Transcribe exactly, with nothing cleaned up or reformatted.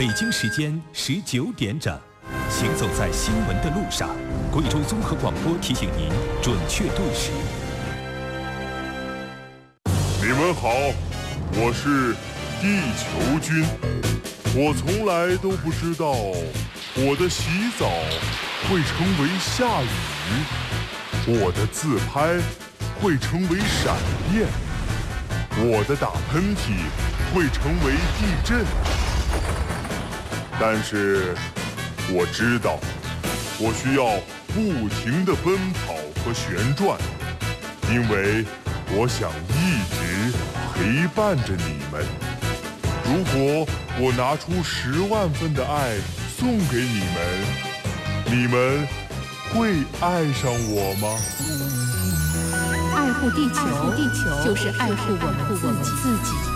北京时间十九点整，行走在新闻的路上，贵州综合广播提醒您准确对时。 你们好，我是地球君。我从来都不知道我的洗澡会成为下雨，我的自拍会成为闪电，我的打喷嚏会成为地震。但是我知道，我需要不停地奔跑和旋转，因为我想一直陪伴着你们。如果我拿出十万份的爱送给你们，你们会爱上我吗？ 爱护地球，爱护地球就是爱护我们自己。